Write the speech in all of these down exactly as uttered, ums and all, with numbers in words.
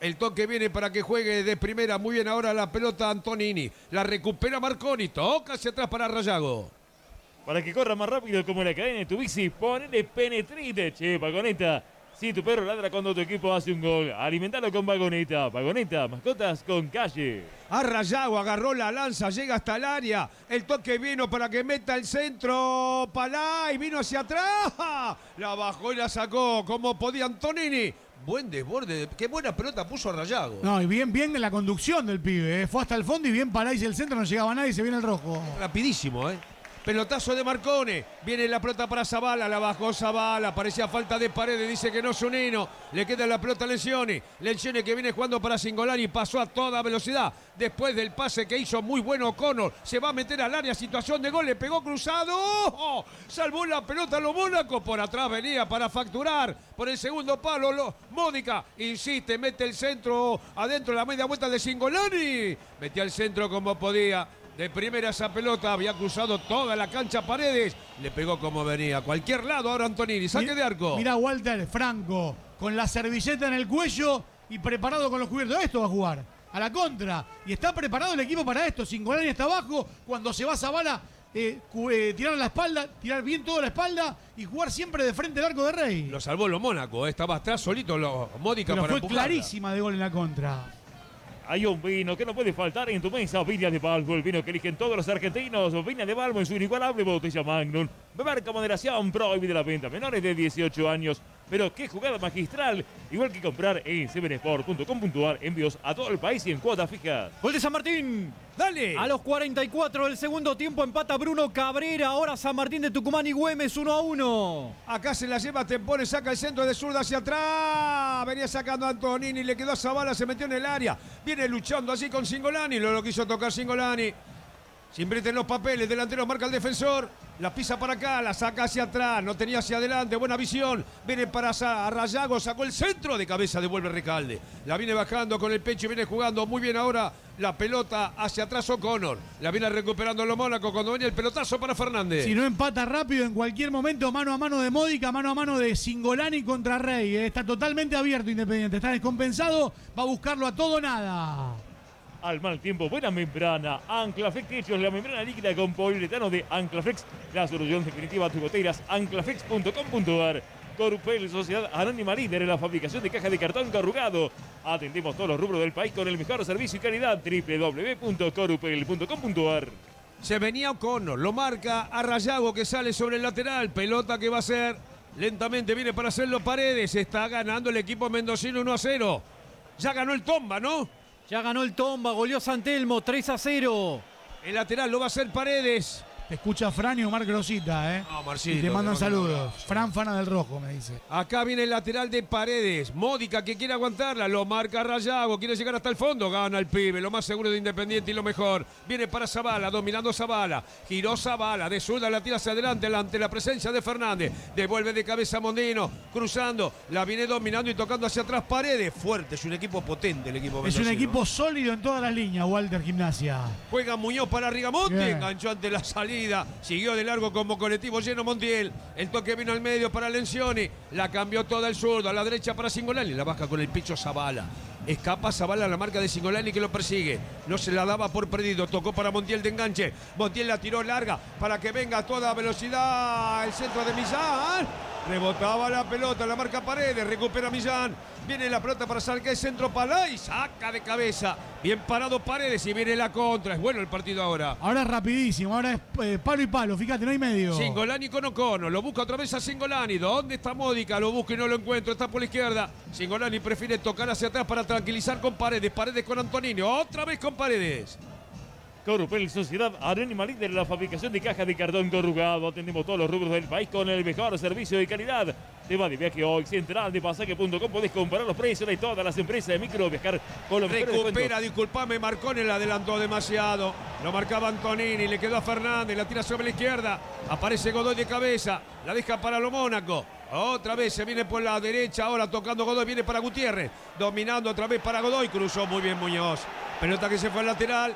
El toque viene para que juegue de primera. Muy bien ahora la pelota Antonini. La recupera Marconi. Toca hacia atrás para Rayago. Para que corra más rápido como la cadena de tu bici, ponele penetrite, che, Vagoneta. Si tu perro ladra cuando tu equipo hace un gol, alimentalo con Vagoneta. Vagoneta, mascotas con calle. A Rayago agarró la lanza, llega hasta el área. El toque vino para que meta el centro. Palá y vino hacia atrás. La bajó y la sacó como podía Antonini. Buen desborde, qué buena pelota puso Rayago. No, y bien, bien en la conducción del pibe. ¿eh? Fue hasta el fondo y bien Palá y el centro no llegaba nadie y se viene el rojo. Rapidísimo, ¿eh? Pelotazo de Marcone. Viene la pelota para Zabala. La bajó Zabala. Parecía falta de Paredes. Dice que no es un hino. Le queda la pelota a Lencioni. Lencioni que viene jugando para Cingolani. Pasó a toda velocidad. Después del pase que hizo muy bueno O'Connor. Se va a meter al área. Situación de gol. Le pegó cruzado. ¡Oh! Salvó la pelota a los Mónaco. Por atrás venía para facturar. Por el segundo palo. Lo... Mónica insiste. Mete el centro adentro. La media vuelta de Cingolani. Metía el centro como podía. De primera esa pelota, había cruzado toda la cancha Paredes. Le pegó como venía. A cualquier lado ahora Antonini. Saque de arco. Mira Walter, Franco, con la servilleta en el cuello y preparado con los cubiertos. Esto va a jugar, a la contra. Y está preparado el equipo para esto. Cingolani está abajo. Cuando se va Zabala, eh, eh, tirar la espalda, tirar bien toda la espalda y jugar siempre de frente al arco de Rey. Lo salvó los Mónaco. Eh. Estaba atrás solito los Módica Pero para fue empujarla. clarísima de gol en la contra. Hay un vino que no puede faltar en tu mesa, Viña de Balbo, el vino que eligen todos los argentinos. Viña de Balbo en su inigualable botella Magnum. Beber con moderación, prohibida la venta a menores de dieciocho años. Pero qué jugada magistral, igual que comprar en seven sport punto com punto a r, envíos a todo el país y en cuotas fijas. Gol de San Martín. ¡Dale! A los cuarenta y cuatro del segundo tiempo empata Bruno Cabrera. Ahora San Martín de Tucumán y Güemes uno a uno. Acá se la lleva Tempone, saca el centro de zurda hacia atrás. Venía sacando a Antonini, le quedó a Zabala, se metió en el área. Viene luchando así con Cingolani, lo, lo quiso tocar Cingolani. Se invierte los papeles, delantero marca el defensor, la pisa para acá, la saca hacia atrás, no tenía hacia adelante, buena visión, viene para Rayago, sacó el centro, de cabeza devuelve Recalde, la viene bajando con el pecho y viene jugando muy bien ahora la pelota hacia atrás O'Connor, la viene recuperando los Mónaco cuando viene el pelotazo para Fernández. Si no empata rápido, en cualquier momento, mano a mano de Módica, mano a mano de Cingolani contra Rey, eh. está totalmente abierto Independiente, está descompensado, va a buscarlo a todo o nada. Al mal tiempo, buena membrana. Anclaflex Techos, la membrana líquida con poliuretano de Anclaflex. La solución definitiva a tus goteras, anclaflex punto com punto a r. Corupel, Sociedad Anónima líder en la fabricación de cajas de cartón corrugado. Atendemos todos los rubros del país con el mejor servicio y calidad. doble u doble u doble u punto corupel punto com punto a r. Se venía O'Connor, lo marca a Rayago que sale sobre el lateral. Pelota que va a ser, lentamente viene para hacerlo Paredes. Está ganando el equipo mendocino uno a cero. Ya ganó el Tomba, ¿no? Ya ganó el Tomba, goleó San Telmo tres a cero. El lateral lo va a hacer Paredes. Te escucha Fran y Omar Grosita, ¿eh? No, Marcito, y te mandan te saludos. Fran, Fana del Rojo, me dice. Acá viene el lateral de Paredes. Módica que quiere aguantarla. Lo marca Rayago. Quiere llegar hasta el fondo. Gana el pibe. Lo más seguro de Independiente y lo mejor. Viene para Zabala. Dominando Zabala. Giró Zabala. De zurda la tira hacia adelante. Ante la presencia de Fernández. Devuelve de cabeza Mondino. Cruzando. La viene dominando y tocando hacia atrás Paredes. Fuerte. Es un equipo potente el equipo Es un mendocino. equipo sólido en todas las líneas, Walter Gimnasia. Juega Muñoz para Rigamonti. Bien. Enganchó ante la salida. Siguió de largo como colectivo lleno Montiel. El toque vino al medio para Lencioni. La cambió toda el zurdo. A la derecha para Cingolani. La baja con el pecho Zabala. Escapa Zabala a la marca de Cingolani que lo persigue. No se la daba por perdido. Tocó para Montiel de enganche. Montiel la tiró larga para que venga a toda velocidad el centro de Millán. Rebotaba la pelota, la marca Paredes. Recupera Millán. Viene la pelota para sacar el centro Palá y saca de cabeza. Bien parado Paredes y viene la contra. Es bueno el partido ahora. Ahora es rapidísimo, ahora es eh, palo y palo. Fíjate, no hay medio. Cingolani con O'Connor, lo busca otra vez a Cingolani. ¿Dónde está Módica? Lo busca y no lo encuentro, está por la izquierda. Cingolani prefiere tocar hacia atrás para tranquilizar con Paredes. Paredes con Antonini, otra vez con Paredes. Corupel, Sociedad Anónima líder en la fabricación de cajas de cartón corrugado. Atendemos todos los rubros del país con el mejor servicio y calidad. Te va de viaje hoy, central de pasaje punto com. Podés comparar los precios de todas las empresas de micro, viajar con los mejores Recupera, descuentos. disculpame, Marconi le adelantó demasiado. Lo marcaba Antonini, le quedó a Fernández, la tira sobre la izquierda. Aparece Godoy de cabeza, la deja para lo Mónaco. Otra vez se viene por la derecha, ahora tocando Godoy, viene para Gutiérrez. Dominando otra vez para Godoy, cruzó muy bien Muñoz. Pelota que se fue al lateral.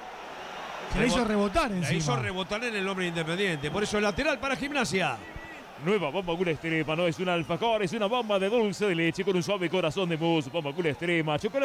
Se la hizo rebotar La encima. hizo rebotar en el hombre Independiente. Por eso el lateral para Gimnasia. Nueva bomba Gula Extrema, no es un alfajor, es una bomba de dulce de leche con un suave corazón de mousse. Bomba Gula Extrema, chocolate.